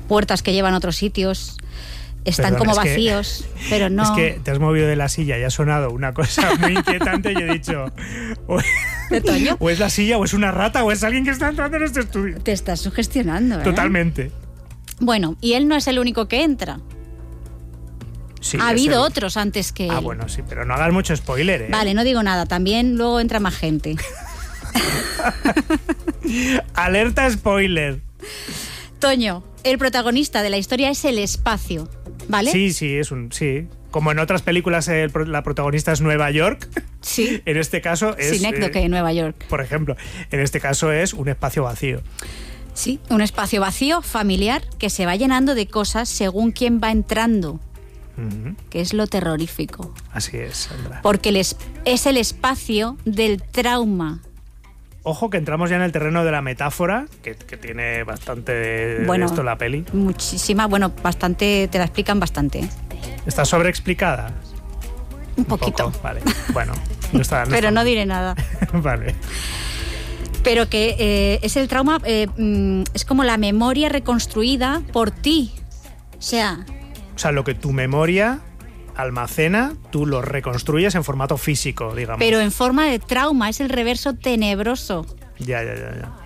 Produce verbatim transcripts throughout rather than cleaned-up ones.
puertas que llevan a otros sitios. Están Perdón, como es que- vacíos, pero no... Es que te has movido de la silla y ha sonado una cosa muy inquietante y he dicho, o, ¿De Toño? o es la silla, o es una rata, o es alguien que está entrando en este estudio. Te estás sugestionando, ¿eh? Totalmente. Bueno, y él no es el único que entra. Sí, ha es habido el- otros antes que él. Ah, bueno, sí, pero no hagas mucho spoiler, ¿eh? Vale, no digo nada. También luego entra más gente. Alerta spoiler. Toño, el protagonista de la historia es el espacio, ¿vale? Sí, sí, es un... Sí. Como en otras películas el pro- la protagonista es Nueva York, Sí. en este caso es... Sinécdoque, eh, Nueva York. por ejemplo, en este caso es un espacio vacío. Sí, un espacio vacío, familiar, que se va llenando de cosas según quién va entrando, Ujú. que es lo terrorífico. Así es, Sandra. Porque el es, es el espacio del trauma. Ojo que entramos ya en el terreno de la metáfora, que, que tiene bastante de, de Bueno. esto la peli. Muchísima, bueno, bastante, te la explican bastante. ¿eh? ¿Está sobreexplicada? Un poquito. Poco, vale. Bueno, no está... No Pero está no mal. diré nada. Vale. Pero que eh, es el trauma, eh, mm, es como la memoria reconstruida por ti. O sea, O sea, lo que tu memoria almacena, tú lo reconstruyes en formato físico, digamos. pero en forma de trauma, es el reverso tenebroso. Ya, ya, ya, ya.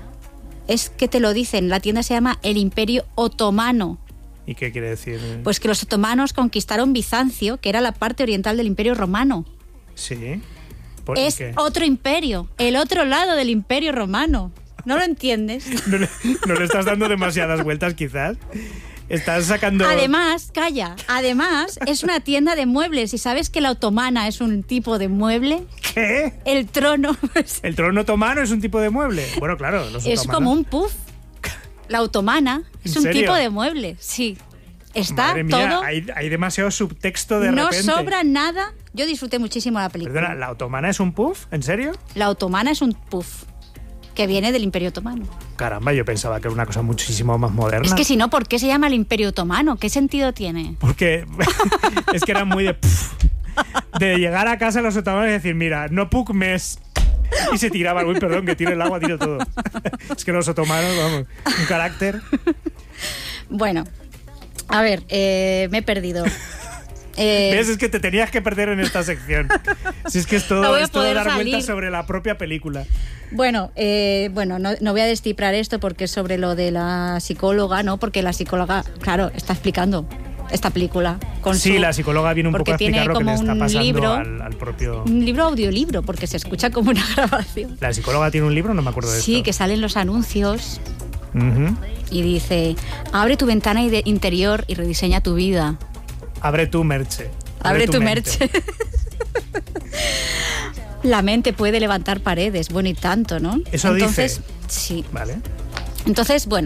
Es que te lo dicen, la tienda se llama el Imperio Otomano. ¿Y qué quiere decir? Pues que los otomanos conquistaron Bizancio, que era la parte oriental del Imperio Romano. Sí. ¿Por Es qué? otro imperio, el otro lado del Imperio Romano. ¿No lo entiendes? ¿No le, no le estás dando demasiadas vueltas, quizás? Estás sacando... Además, calla, además es una tienda de muebles y ¿sabes que la otomana es un tipo de mueble? ¿Qué? El trono pues, ¿El trono otomano es un tipo de mueble? Bueno, claro, los es otomanos... como un puff. La otomana es ¿En un serio? tipo de mueble, sí. Está Madre mía, todo... hay, hay demasiado subtexto de no repente. sobra nada. Yo disfruté muchísimo la película. Perdona, ¿la otomana es un puff? ¿En serio? La otomana es un puff que viene del Imperio Otomano. Caramba, yo pensaba que era una cosa muchísimo más moderna. Es que si no, ¿por qué se llama el Imperio Otomano? ¿Qué sentido tiene? Porque es que era muy de... pff, de llegar a casa los otomanos y decir, mira, no puc mes. Y se tiraban, uy, perdón, que tire el agua, tiro todo. Es que los otomanos, vamos, un carácter... Bueno, a ver, eh, me he perdido. Eh, ¿Ves? Es que te tenías que perder en esta sección. Si es que es No todo, voy a es todo poder dar salir. vueltas sobre la propia película. Bueno, eh, bueno, no, no voy a destiprar esto porque es sobre lo de la psicóloga, ¿no? Porque la psicóloga, claro, está explicando esta película. Con Sí, su- la psicóloga viene un porque poco a tiene explicar lo que le como está un pasando libro. al, al propio... Un libro audiolibro, porque se escucha como una grabación. ¿La psicóloga tiene un libro? No me acuerdo de Sí, esto. que salen los anuncios Ujú. y dice, abre tu ventana ide- interior y rediseña tu vida. Abre tu merche. Abre, tu, mente. merche. La mente puede levantar paredes, bueno, y tanto, ¿no? Eso Entonces, dice. sí. Vale. Entonces, bueno,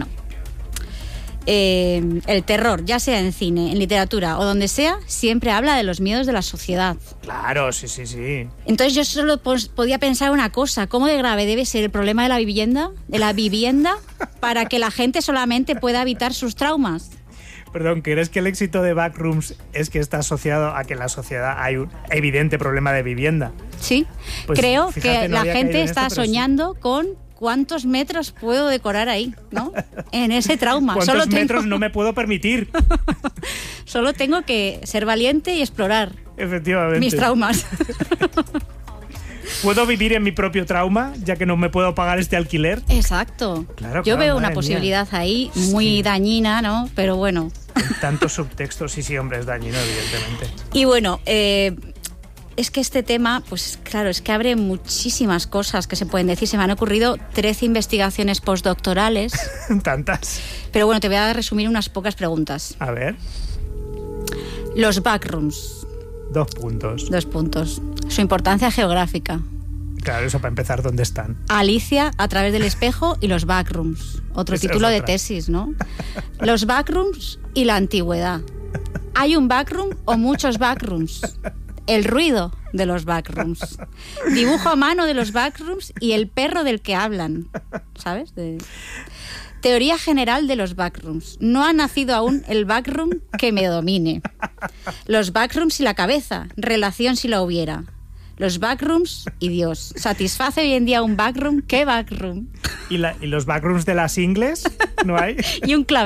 eh, el terror, ya sea en cine, en literatura o donde sea, siempre habla de los miedos de la sociedad. Claro, sí, sí, sí. Entonces yo solo pos- podía pensar una cosa, ¿cómo de grave debe ser el problema de la vivienda, de la vivienda, para que la gente solamente pueda evitar sus traumas? Perdón, ¿crees que el éxito de Backrooms es que está asociado a que en la sociedad hay un evidente problema de vivienda? Sí, Pues, creo fíjate, que no la había gente caído en está esto, pero sí. soñando con cuántos metros puedo decorar ahí, ¿no? En ese trauma. ¿Cuántos Solo tengo, metros no me puedo permitir? solo tengo que ser valiente y explorar Efectivamente. mis traumas. ¿Puedo vivir en mi propio trauma, ya que no me puedo pagar este alquiler? Exacto. Claro, Yo claro, veo una madre posibilidad ahí muy Sí. dañina, ¿no? Pero bueno. Con tanto subtexto, sí, sí, hombre, es dañino, evidentemente. Y bueno, eh, es que este tema, pues claro, es que abre muchísimas cosas que se pueden decir. Se me han ocurrido trece investigaciones postdoctorales. Tantas. Pero bueno, te voy a resumir unas pocas preguntas. A ver, Los backrooms, dos puntos. dos puntos. Su importancia geográfica. Claro, eso para empezar, ¿dónde están? Alicia a través del espejo y los backrooms. Otro Esa es título de otra. tesis, ¿no? Los backrooms y la antigüedad. ¿Hay un backroom o muchos backrooms? El ruido de los backrooms. Dibujo a mano de los backrooms y el perro del que hablan. ¿Sabes? De... Teoría general de los backrooms. No ha nacido aún el backroom que me domine. Los backrooms y la cabeza. Relación si la hubiera. Los backrooms y Dios. ¿Satisface hoy en día un backroom? ¿Qué backroom? ¿Y, la- y los backrooms de las ingles? ¿No hay? Y un clave.